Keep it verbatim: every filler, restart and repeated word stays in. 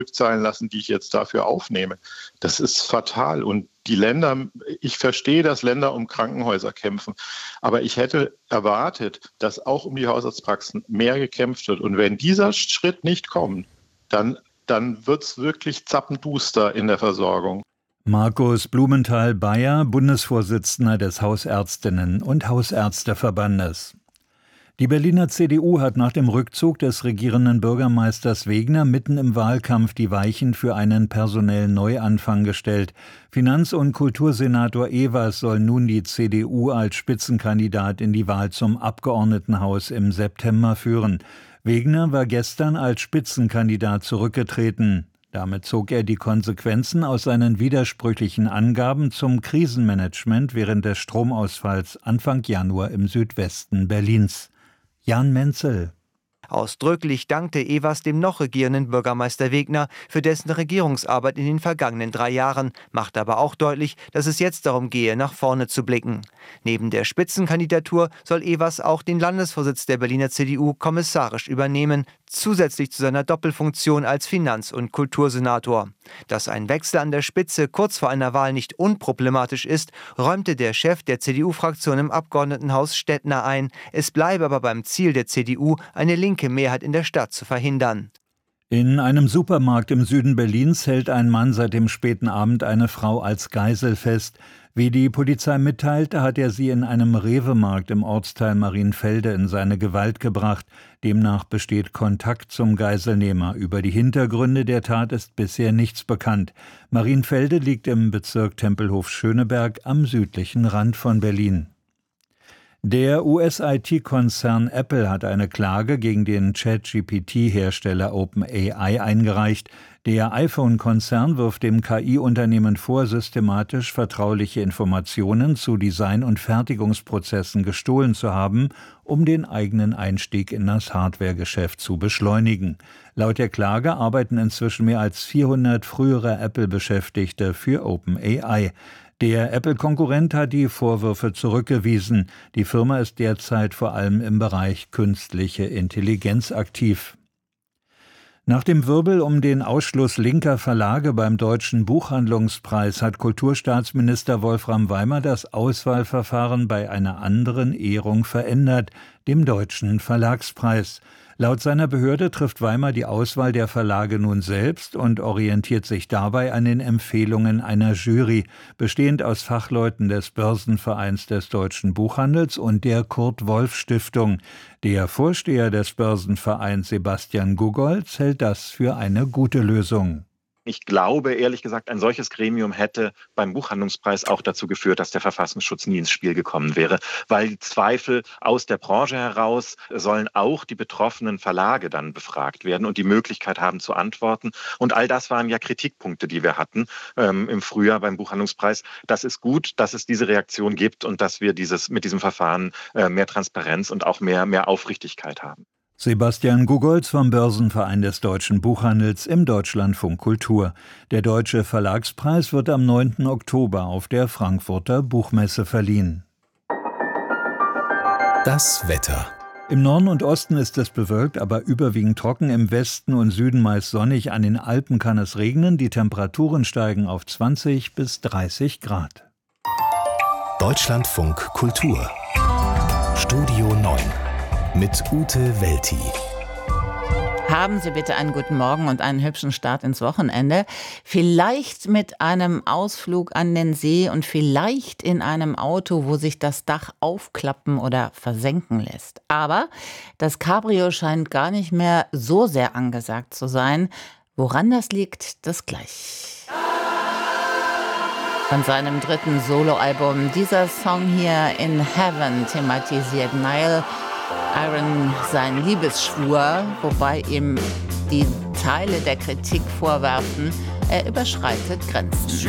zahlen lassen, die ich jetzt dafür aufnehme. Das ist fatal. Und die Länder, ich verstehe, dass Länder um Krankenhäuser kämpfen, aber ich hätte erwartet, dass auch um die Hausarztpraxen mehr gekämpft wird. Und wenn dieser Schritt nicht kommt, dann, dann wird es wirklich zappenduster in der Versorgung. Markus Blumenthal-Beyer, Bundesvorsitzender des Hausärztinnen- und Hausärzteverbandes. Die Berliner C D U hat nach dem Rückzug des regierenden Bürgermeisters Wegner mitten im Wahlkampf die Weichen für einen personellen Neuanfang gestellt. Finanz- und Kultursenator Ewers soll nun die C D U als Spitzenkandidat in die Wahl zum Abgeordnetenhaus im September führen. Wegner war gestern als Spitzenkandidat zurückgetreten. Damit zog er die Konsequenzen aus seinen widersprüchlichen Angaben zum Krisenmanagement während des Stromausfalls Anfang Januar im Südwesten Berlins. Jan Menzel. Ausdrücklich dankte Ewers dem noch regierenden Bürgermeister Wegner für dessen Regierungsarbeit in den vergangenen drei Jahren, macht aber auch deutlich, dass es jetzt darum gehe, nach vorne zu blicken. Neben der Spitzenkandidatur soll Ewers auch den Landesvorsitz der Berliner C D U kommissarisch übernehmen, zusätzlich zu seiner Doppelfunktion als Finanz- und Kultursenator. Dass ein Wechsel an der Spitze kurz vor einer Wahl nicht unproblematisch ist, räumte der Chef der C D U-Fraktion im Abgeordnetenhaus Stettner ein. Es bleibe aber beim Ziel der C D U, eine linke Mehrheit in der Stadt zu verhindern. In einem Supermarkt im Süden Berlins hält ein Mann seit dem späten Abend eine Frau als Geisel fest. Wie die Polizei mitteilte, hat er sie in einem Rewe-Markt im Ortsteil Marienfelde in seine Gewalt gebracht. Demnach besteht Kontakt zum Geiselnehmer. Über die Hintergründe der Tat ist bisher nichts bekannt. Marienfelde liegt im Bezirk Tempelhof-Schöneberg am südlichen Rand von Berlin. Der U S-I T-Konzern Apple hat eine Klage gegen den Chat-G P T-Hersteller OpenAI eingereicht. Der iPhone-Konzern wirft dem K I-Unternehmen vor, systematisch vertrauliche Informationen zu Design- und Fertigungsprozessen gestohlen zu haben, um den eigenen Einstieg in das Hardware-Geschäft zu beschleunigen. Laut der Klage arbeiten inzwischen mehr als vierhundert frühere Apple-Beschäftigte für OpenAI. Der Apple-Konkurrent hat die Vorwürfe zurückgewiesen. Die Firma ist derzeit vor allem im Bereich künstliche Intelligenz aktiv. Nach dem Wirbel um den Ausschluss linker Verlage beim Deutschen Buchhandlungspreis hat Kulturstaatsminister Wolfram Weimer das Auswahlverfahren bei einer anderen Ehrung verändert, dem Deutschen Verlagspreis. Laut seiner Behörde trifft Weimer die Auswahl der Verlage nun selbst und orientiert sich dabei an den Empfehlungen einer Jury, bestehend aus Fachleuten des Börsenvereins des deutschen Buchhandels und der Kurt-Wolff-Stiftung. Der Vorsteher des Börsenvereins, Sebastian Gugolz, hält das für eine gute Lösung. Ich glaube, ehrlich gesagt, ein solches Gremium hätte beim Buchhandlungspreis auch dazu geführt, dass der Verfassungsschutz nie ins Spiel gekommen wäre, weil die Zweifel aus der Branche heraus sollen auch die betroffenen Verlage dann befragt werden und die Möglichkeit haben zu antworten. Und all das waren ja Kritikpunkte, die wir hatten ähm, im Frühjahr beim Buchhandlungspreis. Das ist gut, dass es diese Reaktion gibt und dass wir dieses mit diesem Verfahren äh, mehr Transparenz und auch mehr, mehr Aufrichtigkeit haben. Sebastian Gugolz vom Börsenverein des deutschen Buchhandels im Deutschlandfunk Kultur. Der Deutsche Verlagspreis wird am neunten Oktober auf der Frankfurter Buchmesse verliehen. Das Wetter. Im Norden und Osten ist es bewölkt, aber überwiegend trocken. Im Westen und Süden meist sonnig. An den Alpen kann es regnen. Die Temperaturen steigen auf zwanzig bis dreißig Grad. Deutschlandfunk Kultur. Studio neun. Mit Ute Welti. Haben Sie bitte einen guten Morgen und einen hübschen Start ins Wochenende. Vielleicht mit einem Ausflug an den See und vielleicht in einem Auto, wo sich das Dach aufklappen oder versenken lässt. Aber das Cabrio scheint gar nicht mehr so sehr angesagt zu sein. Woran das liegt, das gleich. Von seinem dritten Soloalbum, dieser Song hier in Heaven, thematisiert Niall Aaron seinen Liebesschwur, wobei ihm die Teile der Kritik vorwerfen, er überschreitet Grenzen.